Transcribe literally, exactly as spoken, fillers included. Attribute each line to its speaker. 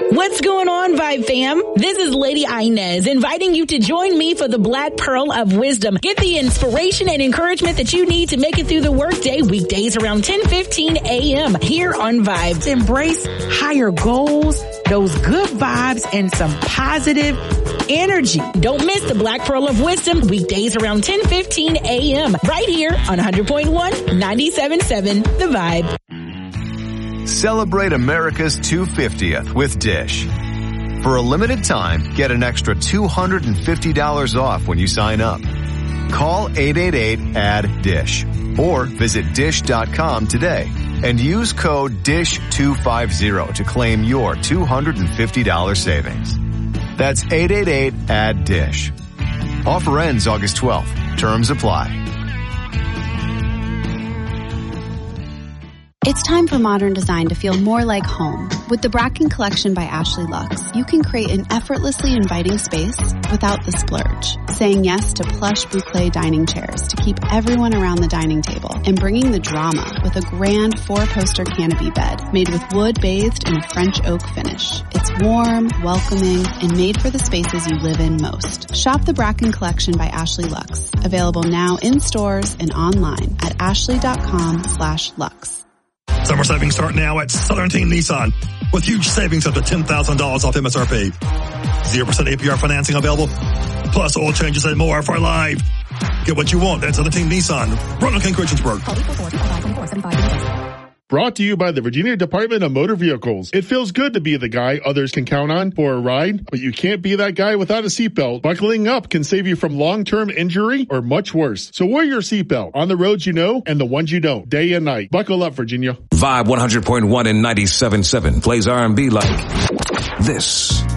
Speaker 1: What's going on, Vibe fam? This is Lady Inez inviting you to join me for the Black Pearl of Wisdom. Get the inspiration and encouragement that you need to make it through the workday weekdays around ten fifteen a.m. here on Vibe.
Speaker 2: Embrace higher goals, those good vibes, and some positive energy.
Speaker 1: Don't miss the Black Pearl of Wisdom weekdays around ten fifteen a.m. right here on one hundred point one, ninety-seven point seven The Vibe.
Speaker 3: Celebrate America's two hundred fiftieth with Dish. For a limited time, get an extra two hundred fifty dollars off when you sign up. Call eight eight eight, A D D I S H or visit dish dot com today and use code D I S H two fifty to claim your two hundred fifty dollars savings. That's eight eight eight, A D D I S H. Offer ends August twelfth. Terms apply.
Speaker 4: It's time for modern design to feel more like home. With the Bracken Collection by Ashley Lux, you can create an effortlessly inviting space without the splurge. Saying yes to plush boucle dining chairs to keep everyone around the dining table and bringing the drama with a grand four-poster canopy bed made with wood bathed in a French oak finish. It's warm, welcoming, and made for the spaces you live in most. Shop the Bracken Collection by Ashley Lux. Available now in stores and online at ashley.com slash Lux.
Speaker 5: Summer savings start now at Southern Team Nissan with huge savings up to ten thousand dollars off M S R P. zero percent A P R financing available, plus oil changes and more for life. Get what you want at Southern Team Nissan. Roanoke and Christiansburg.
Speaker 6: Brought to you by the Virginia Department of Motor Vehicles. It feels good to be the guy others can count on for a ride, but you can't be that guy without a seatbelt. Buckling up can save you from long-term injury or much worse. So wear your seatbelt on the roads you know and the ones you don't, day and night. Buckle up, Virginia.
Speaker 7: Vibe one hundred point one and ninety-seven point seven plays R and B like this.